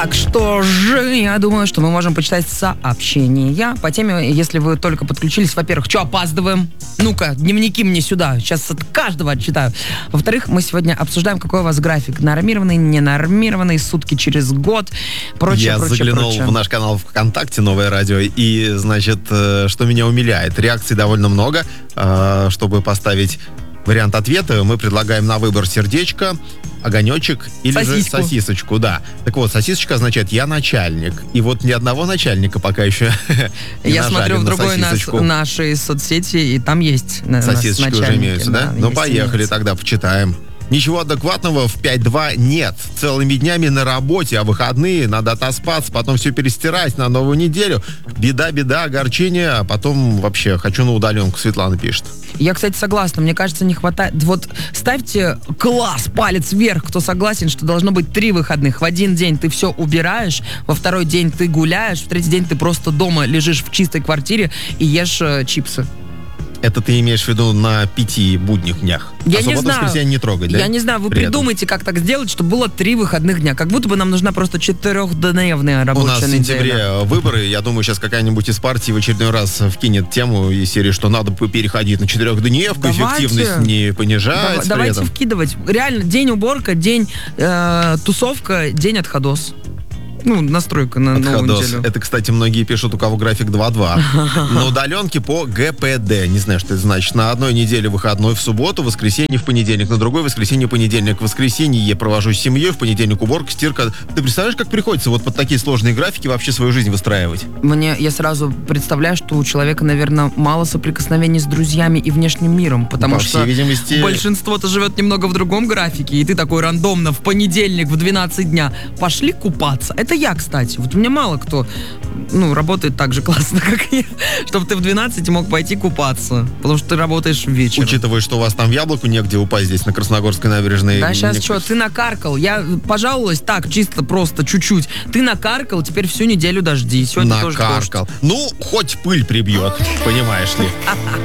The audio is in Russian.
Так что же, я думаю, что мы можем почитать сообщения по теме, если вы только подключились. Во-первых, что опаздываем? Ну-ка, дневники мне сюда. Сейчас от каждого отчитаю. Во-вторых, мы сегодня обсуждаем, какой у вас график. Нормированный, ненормированный, сутки через год, прочее, Я заглянул в наш канал ВКонтакте «Новое радио», и, значит, что меня умиляет, реакций довольно много. Чтобы поставить вариант ответа, мы предлагаем на выбор сердечко, огонечек или сосиску. же сосисочку, да. Так вот, сосисочка означает «я начальник». И вот ни одного начальника пока еще не Я нажали смотрю в на другой сосисочку. наши соцсети, и там есть Сосисочки уже имеются, да? Ну, есть, поехали имеется. тогда, почитаем. Ничего адекватного в 5.2 нет. Целыми днями на работе, а выходные надо отоспаться, потом все перестирать на новую неделю. Беда, огорчение, а потом вообще хочу на удаленку, Светлана пишет. Я, кстати, согласна. Мне кажется, не хватает... Вот ставьте класс, палец вверх, кто согласен, что должно быть 3 выходных. В один день ты все убираешь, во второй день ты гуляешь, в третий день ты просто дома лежишь в чистой квартире и ешь чипсы. Это ты имеешь в виду на 5 будних днях? Я а не субботу, знаю. воскресенье не трогать, да? Я не знаю, вы При этом. придумайте, как так сделать, чтобы было 3 выходных дня. Как будто бы нам нужна просто 4-дневная У рабочая нас в неделя. сентябре выборы. Я думаю, сейчас какая-нибудь из партий в очередной раз вкинет тему из серии, что надо переходить на 4-дневку, Давайте. эффективность не понижать. Давайте вкидывать. Реально, день уборка, день тусовка, день отходос. Ну, настройка на новую Отходос. неделю. Это, кстати, многие пишут, у кого график 2-2. На удаленке по ГПД. Не знаю, что это значит. На одной неделе выходной в субботу, воскресенье в понедельник. На другой воскресенье, понедельник. В воскресенье я провожу с семьей, в понедельник уборка, стирка. Ты представляешь, как приходится вот под такие сложные графики вообще свою жизнь выстраивать? Я сразу представляю, что у человека, наверное, мало соприкосновений с друзьями и внешним миром, потому По что всей видимости... большинство-то живет немного в другом графике, и ты такой рандомно в понедельник в 12 дня пошли купаться. Это я, кстати. Вот у меня мало кто, работает так же классно, как я, чтобы ты в 12 мог пойти купаться, потому что ты работаешь вечером. Учитывая, что у вас там яблоку негде упасть здесь, на Красногорской набережной. Да, сейчас что, ты накаркал. Я пожаловалась так, чисто просто чуть-чуть. Ты накаркал, теперь всю неделю дожди. Сегодня тоже дождь. Накаркал. Ну, хоть пыль прибьет, понимаешь ли.